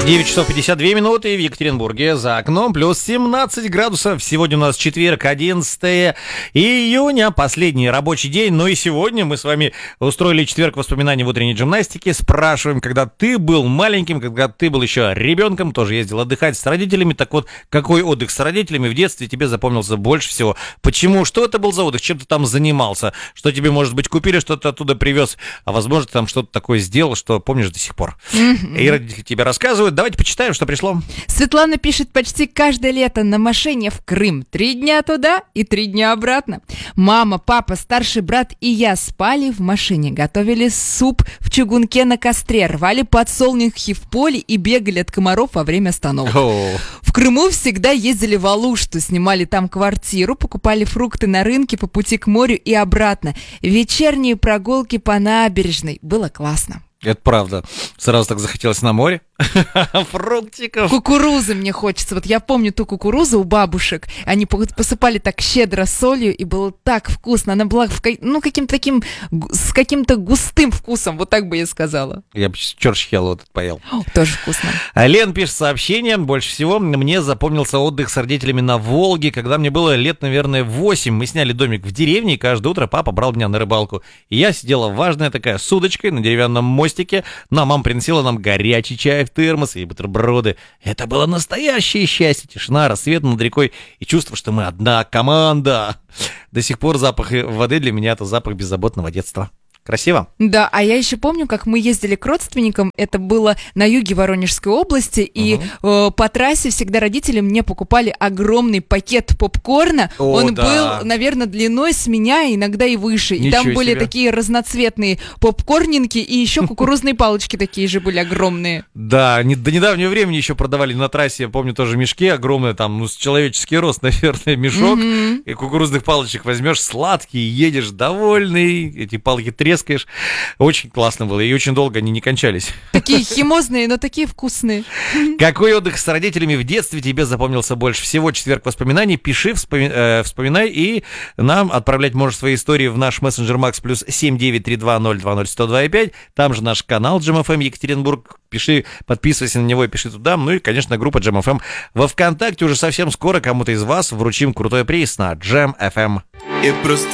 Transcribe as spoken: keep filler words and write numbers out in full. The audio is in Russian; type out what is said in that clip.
девять часов пятьдесят две минуты в Екатеринбурге, за окном плюс семнадцать градусов. Сегодня у нас четверг, одиннадцатое июня, последний рабочий день. Ну и сегодня мы с вами устроили четверг воспоминаний в утренней гимнастике. Спрашиваем, когда ты был маленьким, когда ты был еще ребенком, тоже ездил отдыхать с родителями. Так вот, какой отдых с родителями в детстве тебе запомнился больше всего? Почему? Что это был за отдых? Чем ты там занимался? Что тебе, может быть, купили, что-то оттуда привез? А возможно, ты там что-то такое сделал, что помнишь до сих пор. Mm-hmm. И родители тебе рассказывают. Давайте почитаем, что пришло. Светлана пишет: почти каждое лето на машине в Крым. Три дня туда и три дня обратно. Мама, папа, старший брат и я спали в машине. Готовили суп в чугунке на костре. Рвали подсолнухи в поле и бегали от комаров во время остановок. Oh. В Крыму всегда ездили в Алушту. Снимали там квартиру. Покупали фрукты на рынке по пути к морю и обратно. Вечерние прогулки по набережной. Было классно. Это правда. Сразу так захотелось на море. Фруктиков. Кукурузы мне хочется. Вот я помню ту кукурузу у бабушек. Они посыпали так щедро солью, и было так вкусно. Она была в, ну, каким-то таким, с каким-то густым вкусом. Вот так бы я сказала. Я бы чурчхел вот этот поел. О, тоже вкусно. Лен пишет сообщение. Больше всего мне запомнился отдых с родителями на Волге, когда мне было лет, наверное, восемь. Мы сняли домик в деревне, и каждое утро папа брал меня на рыбалку. И я сидела важная такая с удочкой на деревянном мостике. На мама принесла нам горячий чай в термос и бутерброды. Это было настоящее счастье. Тишина, рассвет над рекой и чувство, что мы одна команда. До сих пор запах воды для меня — это запах беззаботного детства. Красиво? Да, а я еще помню, как мы ездили к родственникам. Это было на юге Воронежской области, и uh-huh. э, по трассе всегда родители мне покупали огромный пакет попкорна. О, Он да. был, наверное, длиной с меня, иногда и выше. Ничего и там себе. Были такие разноцветные попкорнинки, и еще кукурузные палочки такие же были огромные. Да, не, до недавнего времени еще продавали на трассе, я помню, тоже мешки огромные, там, ну, с человеческий рост, наверное, мешок. Uh-huh. И кукурузных палочек возьмешь сладкий, едешь довольный, эти палки трескают. Очень классно было, и очень долго они не кончались. Такие химозные, но такие вкусные. Какой отдых с родителями в детстве тебе запомнился больше всего? Четверг воспоминаний. Пиши, вспоми- э, вспоминай, и нам отправлять можешь свои истории в наш мессенджер Макс плюс семь девять три два ноль два ноль сто два пять. Там же наш канал джем эф эм Екатеринбург. Пиши, подписывайся на него и пиши туда. Ну и, конечно, группа джем эф эм во ВКонтакте. Уже совсем скоро кому-то из вас вручим крутой приз на джем эф эм. Я просто